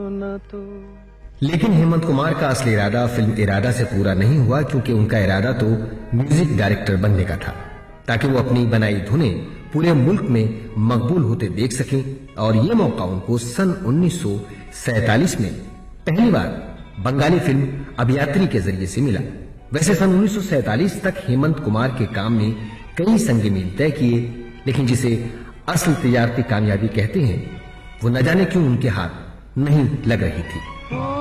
न तो। लेकिन हेमंत कुमार का असली इरादा फिल्म इरादा से पूरा नहीं हुआ, क्योंकि उनका इरादा तो म्यूजिक डायरेक्टर बनने का था, ताकि वो अपनी बनाई धुनें पूरे मुल्क में मकबूल होते देख सकें। और ये मौका उनको सन 1947 में पहली बार बंगाली फिल्म अभियात्री के जरिए से मिला। वैसे सन 1947 तक हेमंत कुमार के काम ने कई संग मील तय किए, लेकिन जिसे असल तजारती कामयाबी कहते हैं, वो न जाने क्यों उनके हाथ नहीं लग रही थी।